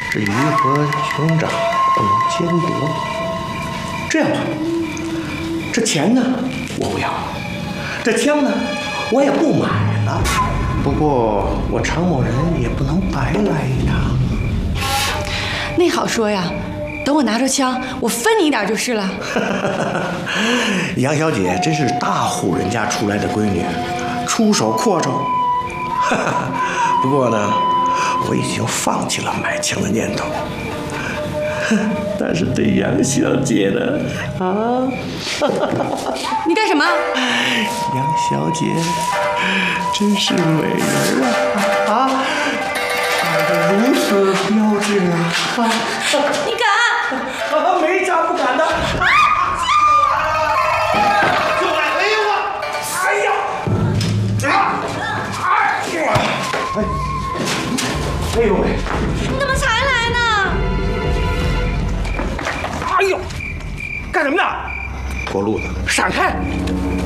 这鱼和熊掌不能兼得。这样吧，这钱呢我不要了，这枪呢我也不买了。不过我常某人也不能白来一趟。 那好说呀，等我拿着枪，我分你一点就是了。 杨小姐真是大户人家出来的闺女，出手阔绰。不过呢，我已经放弃了买枪的念头。但是对杨小姐呢， 你干什么？ 杨小姐真是美人啊！长得如此标致啊！ 你敢？ 没啥不敢的。哎呦喂！ 你怎么才来呢？ 哎呦，干什么呢？过路的，闪开！